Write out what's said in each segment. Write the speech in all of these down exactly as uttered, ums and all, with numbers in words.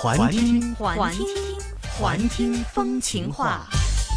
环听环听环听风情话。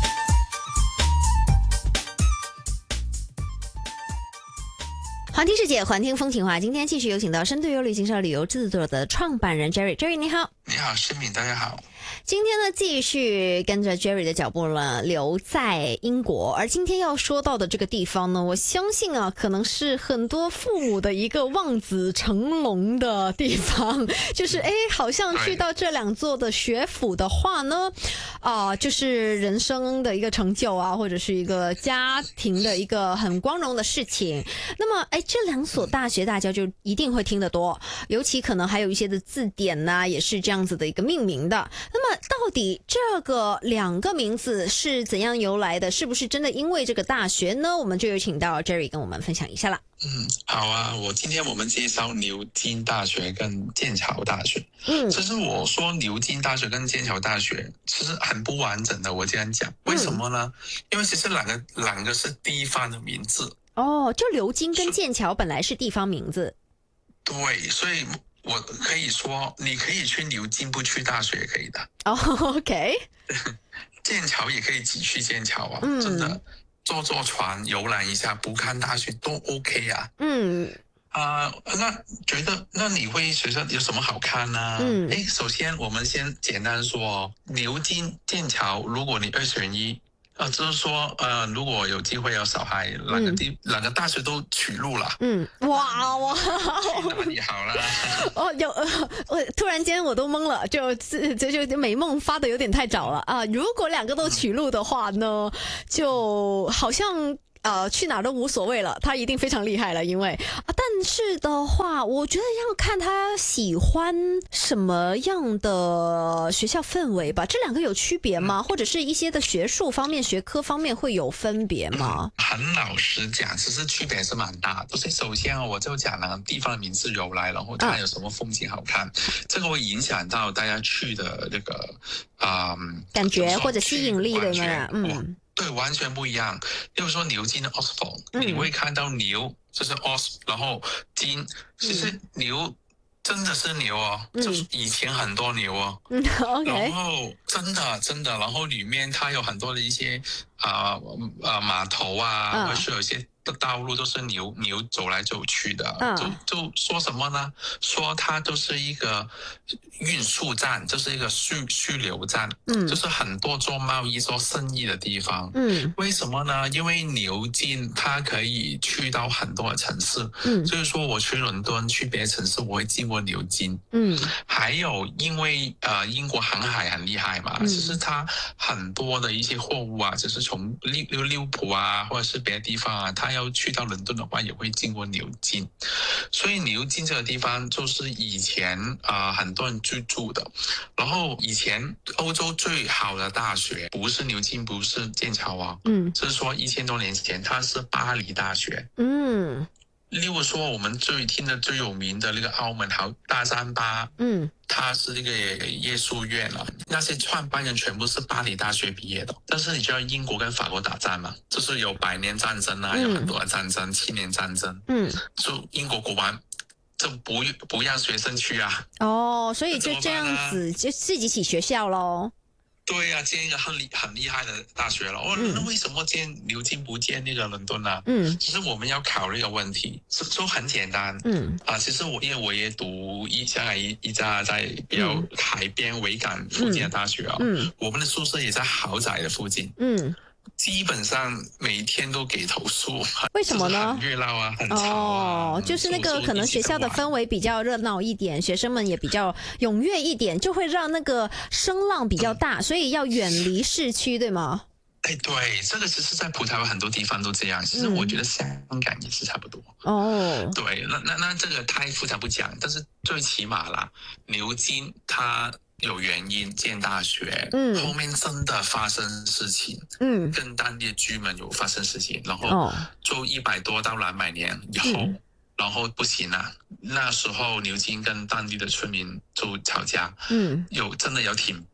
环听世界，环听风情话。今天继续有请到深度游旅行社旅游制作的创办人 Jerry。Jerry 你好。 你好，诗敏，大家好。 今天呢，继续跟着 Jerry 的脚步呢，留在英国。而今天要说到的这个地方呢，我相信啊，可能是很多父母的一个望子成龙的地方。就是哎，好像去到这两座的学府的话呢，啊、呃，就是人生的一个成就啊，或者是一个家庭的一个很光荣的事情。那么，哎，这两所大学大家就一定会听得多，尤其可能还有一些的字典呐、啊，也是这样子的一个命名的。那么到底这个两个名字是怎样由来的？是不是真的因为这个大学呢？我们就有请到 Jerry 跟我们分享一下啦。 嗯，好啊，我今天我们介绍牛津大学跟剑桥大学。嗯，其实我说牛津大学跟剑桥大学其实很不完整的，我这样讲，为什么呢？嗯、因为其实两个两个是地方的名字。 哦，就牛津跟剑桥本来是地方名字。 对，所以我可以说，你可以去牛津不去大学也可以的。 哦、oh, ，OK。 剑桥也可以只去剑桥啊，嗯、真的坐坐船游览一下，不看大学都 OK 啊。嗯。啊、呃，那觉得那你会学校有什么好看呢？嗯。哎，首先我们先简单说，牛津、剑桥，如果你二选一。呃，就是说，呃，如果有机会有小孩，两个地、嗯、两个大学都取录了。嗯， 哇哇， 去哪里好了？ 哦，有，呃，我突然间我都懵了，就就就美梦发的有点太早了啊！如果两个都取录的话呢，嗯、就好像。呃，去哪都无所谓了，他一定非常厉害了，因为啊，但是的话，我觉得要看他喜欢什么样的学校氛围吧。这两个有区别吗？或者是一些的学术方面、学科方面会有分别吗？ 嗯、很老实讲，其实区别是蛮大的。所以首先我就讲了地方的名字由来，然后它有什么风景好看，啊、这个会影响到大家去的那个啊、嗯、 感觉或者吸引力的嘛，嗯。 对，完全不一样。例如说牛津的 Oxford，、嗯、你会看到牛就是 Ox， 然后金，其实牛真的是牛哦，嗯、就是以前很多牛哦。嗯 okay、然后真的真的，然后里面它有很多的一些啊啊、呃、码头啊，嗯、或者是有些道路都是牛牛走来走去的，嗯、就就说什么呢？说它都是一个运输站，就是一个蓄蓄留站，嗯，就是很多做贸易、做生意的地方，嗯，为什么呢？因为牛津它可以去到很多的城市，嗯，就是说我去伦敦、去别的城市，我会经过牛津，嗯，还有因为呃英国航海很厉害嘛，嗯、其实它很多的一些货物啊，就是从利利利物浦啊，或者是别的地方啊，它要去到伦敦的话，也会经过牛津，所以牛津这个地方就是以前啊、呃、很多人居住的。然后以前欧洲最好的大学不是牛津，不是剑桥啊，嗯，就是说一千多年前它是巴黎大学，嗯。例如说我们最听的最有名的那个澳门好大三巴，嗯，它是那个耶稣院了，那些创办人全部是巴黎大学毕业的。但是你知道英国跟法国打仗吗？就是有百年战争啊，嗯、有很多的战争，七年战争，嗯，就英国国王就不不让学生去啊。 哦，所以就这样子就自己起学校咯。 对呀、啊，建一个很厉很厉害的大学了。哦，嗯、那为什么建牛津不建那个伦敦呢？嗯，其实我们要考虑一个问题，就很简单。嗯啊，其实我因为我也读一家一一家在比较海边维港附近的大学啊、哦，嗯，我们的宿舍也在豪宅的附近。嗯。基本上每天都给投诉， 为什么呢？ 很热闹啊，很吵啊。 哦，就是那个可能学校的氛围比较热闹一点，学生们也比较踊跃一点，就会让那个声浪比较大，嗯、所以要远离市区，对吗？ 哎，对，这个其实在葡萄牙很多地方都这样，其实我觉得香港也是差不多。哦，对，那那那这个太复杂不讲，但是最起码啦，牛津它有原因建大学，嗯，后面真的发生事情，嗯，跟当地的居民有发生事情，然后就一百多到两百年以后，嗯、然后不行了，那时候牛津跟当地的村民就吵架，嗯，有真的有挺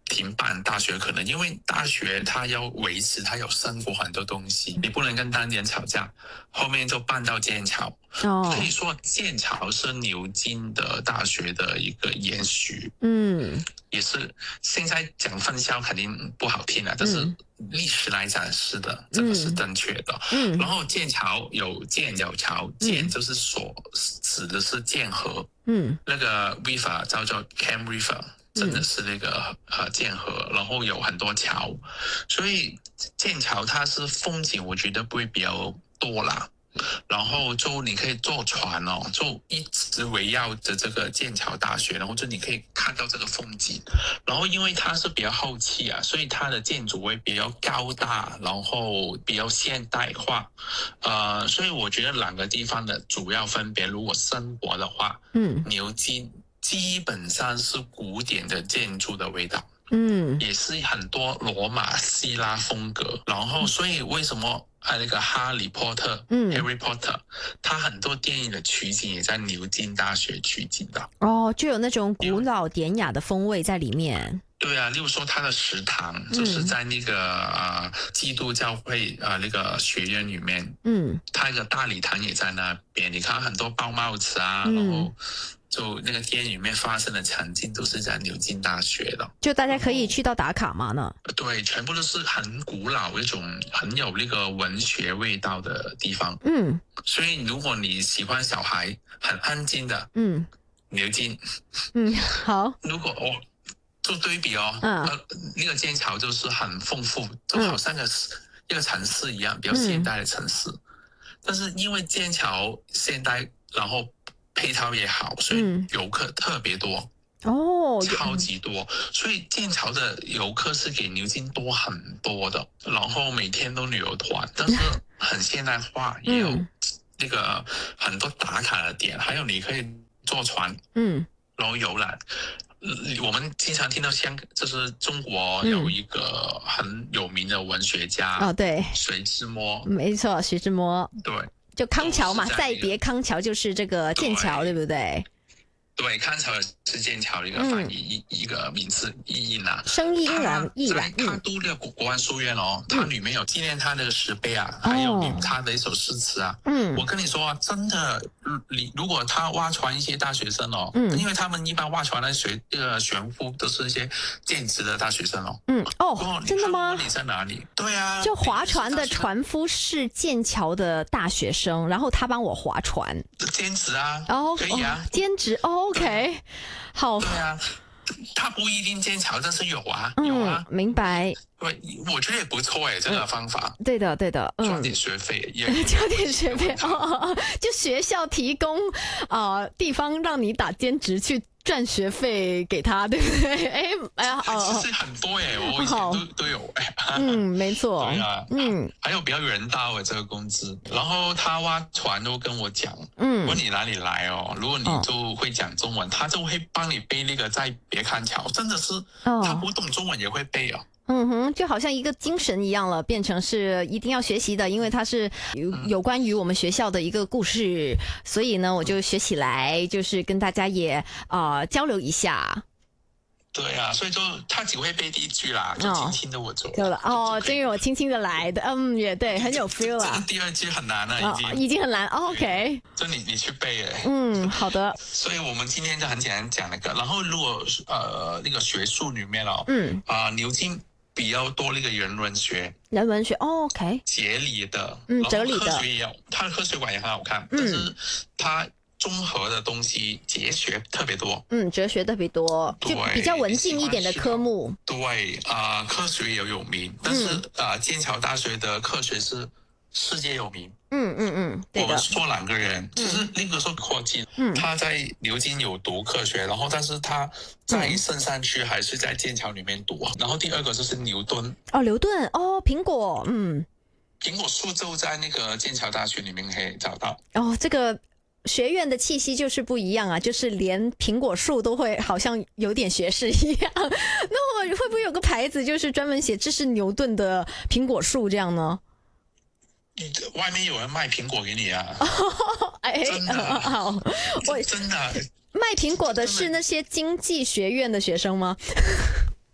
停办大学可能，因为大学它要维持，它有生活很多东西，你不能跟当地人吵架，后面就搬到剑桥。 哦， 可以说剑桥是牛津的大学的一个延续。 嗯， 也是现在讲分校肯定不好听啊，但是历史来讲是的，这个是正确的。 嗯， 然后剑桥有剑有桥，剑就是所指的是剑河，嗯，那个 river 叫做 Cam River。真的是那个呃剑河，然后有很多桥，所以剑桥它是风景，我觉得不会比较多啦。然后就你可以坐船哦，就一直围绕着这个剑桥大学，然后就你可以看到这个风景。然后因为它是比较后期啊，所以它的建筑会比较高大，然后比较现代化。呃，所以我觉得两个地方的主要分别，如果生活的话，嗯，牛津基本上是古典的建筑的味道，嗯，也是很多罗马希腊风格。然后，所以为什么啊那个哈利波特，嗯 ，Harry Potter， 他很多电影的取景也在牛津大学取景的。 哦，就有那种古老典雅的风味在里面。 对啊，例如说他的食堂就是在那个、嗯、呃基督教会呃那个学院里面，嗯，他那个大礼堂也在那边。你看很多包帽子啊，嗯、然后。就那个电影里面发生的场景都是在牛津大学的， 就大家可以去到打卡嘛呢？ 对，全部都是很古老一种很有那个文学味道的地方。嗯，所以如果你喜欢小孩很安静的，嗯，牛津， 嗯，好。 如果哦，做对比哦，嗯、呃，那个剑桥就是很丰富，就好像个、嗯、一个城市一样，比较现代的城市。嗯、但是因为剑桥现代，然后。配套也好，所以游客特别多、嗯、哦，超级多，所以剑桥的游客是比牛津多很多的，然后每天都旅游团，但是很现代化，也有那个很多打卡的点，还有你可以坐船，嗯，然后游览。我们经常听到香港，就是中国有一个很有名的文学家、 嗯、哦，对， 徐志摩， 没错，徐志摩， 对。 就康桥嘛，再别康桥就是这个剑桥，对不对？ 对，康桥是剑桥的一个翻译，一、嗯、一个名字意义啦， 声音然译啦。 他读那个国国安书院哦，它、嗯、里面有纪念他的石碑啊，还有他的一首诗词啊。嗯，我跟你说啊，真的，你如果他挖船一些大学生哦，嗯，因为他们一般挖船的学这个船夫都是一些兼职的大学生哦。 嗯，哦，真的吗？ 你在哪里？对啊， 就划船的船夫是剑桥的大学生，然后他帮我划船。 兼职啊， 哦， 可以啊， 哦、兼职。哦 OK， 好。 对啊，他不一定剑桥，但是有啊， 嗯、 有啊， 明白。 对，我觉得也不错哎，这个方法。 嗯、对的，对的， 嗯，交点学费也交点学费哦，就学校提供啊、呃、地方让你打兼职去赚学费给他，对不对？哎哎呀， 哦，其实很多哎，我以前都都有哎。 嗯，没错。 对啊，嗯，还有比较人道的这个工资。然后他挖船都跟我讲，嗯，问你哪里来哦，如果你就会讲中文，哦、他就会帮你背那个在别康桥，真的是，哦、他不懂中文也会背哦。 嗯哼，就好像一个精神一样了，变成是一定要学习的，因为它是有有关于我们学校的一个故事，所以呢，我就学起来，就是跟大家也啊、呃、交流一下。 对啊，所以就他只会背第一句啦，就轻轻的我走。 对了，哦，这个我轻轻的来的，嗯，也对，很有 feel 啊。 第二句很难了，已经、 哦、已经很难、哦、，OK。 就你你去背诶。 嗯，好的。 所以我们今天就很简单讲那个，然后如果呃那个学术里面哦，嗯啊、呃、牛津。比较多那个人文学， 人文学、哦、，OK， 哲理的， 嗯，哲理的， 科学也有，它的科学馆也很好看，嗯、但是它综合的东西，哲学特别多， 嗯，哲学特别多，就比较文静一点的科目。 对啊、呃，科学也有名，但是啊，剑桥、嗯呃、大学的科学是世界有名。 嗯嗯嗯，对的。 我们说两个人，就是那个时候扩进，嗯，他在牛津有读科学，然后但是他在升上去还是在剑桥里面读。嗯、然后第二个就是牛顿。 哦，牛顿，哦，苹果，嗯， 苹果树就在那个剑桥大学里面可以找到。 哦，这个学院的气息就是不一样啊，就是连苹果树都会好像有点学士一样。那我会不会有个牌子，就是专门写这是牛顿的苹果树这样呢？ 外面有人卖苹果给你啊！ 哎， 真的、 呃、好，我真的卖苹果的是那些经济学院的学生吗？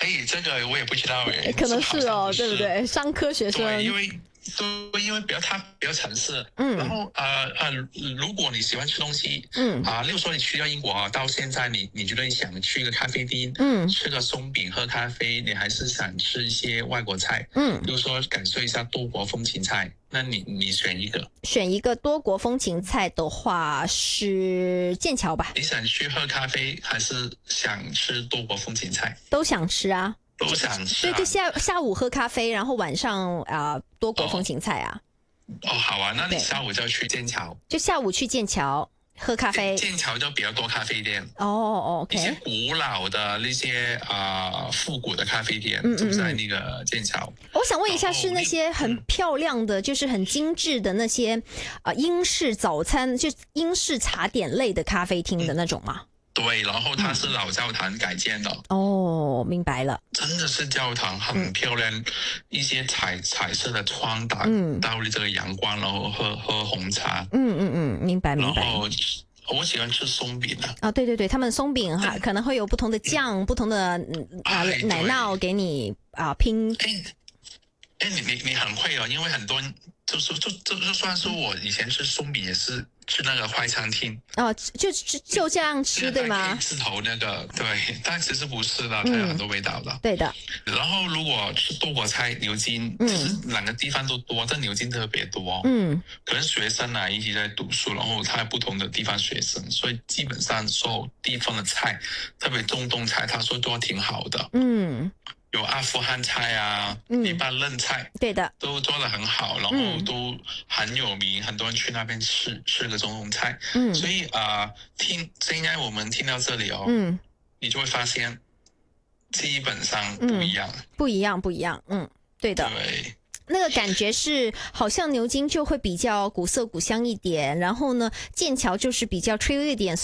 哎，这个我也不知道哎， 可能是哦， 是对不对？商科学生， 对，因为对，因为比较它比较城市，嗯，然后呃呃，如果你喜欢吃东西，嗯啊，例如说你去到英国到现在你，你你觉得你想去一个咖啡厅，嗯，吃个松饼喝咖啡，你还是想吃一些外国菜，嗯，比如说感受一下多国风情菜，那你你选一个， 选一个多国风情菜的话是剑桥吧？ 你想去喝咖啡还是想吃多国风情菜？ 都想吃啊。 都想吃、啊， 对，就下下午喝咖啡，然后晚上啊、呃、多国风情菜啊。 哦，哦好啊，那你下午就去剑桥， 就下午去剑桥喝咖啡。 剑桥就比较多咖啡店。 哦哦 ，OK。 一些古老的那些啊、呃、复古的咖啡店，嗯嗯嗯就在那个剑桥。 我想问一下，是那些很漂亮的，嗯、就是很精致的那些啊、呃、英式早餐，就英式茶点类的咖啡厅的那种吗？ 嗯对，然后它是老教堂改建的。 哦，明白了。 真的是教堂，很漂亮，嗯、一些彩彩色的窗打到这个阳光，然后喝喝红茶。 嗯嗯嗯，明白明白。 然后我喜欢吃松饼啊。 啊，对对对，他们松饼哈、嗯、可能会有不同的酱、嗯、不同的啊、呃、奶酪给你啊、呃、拼。 哎哎，你你你很会哦，因为很多人就是就就就算是我以前吃松饼也是。去那个快餐厅哦，就就就这样吃对吗？ 字头那个对，但其实不是的，它有很多味道的。 嗯、对的。 然后如果吃多国菜，牛津，嗯，其实两个地方都多，但牛津特别多。嗯，可能学生啊一起在读书，然后他不同的地方学生，所以基本上所有地方的菜，特别中东菜，他说都挺好的。嗯。有阿富汗菜啊，黎巴嫩菜， 对的， 都做得很好，然后都很有名，嗯、很多人去那边吃吃个中东菜。嗯，所以啊、呃，听现在我们听到这里哦，嗯，你就会发现基本上不一样， 嗯、不一样，不一样，嗯，对的， 对。 那个感觉是，好像牛津就会比较古色古香一点，然后呢，剑桥就是比较 chill 一点。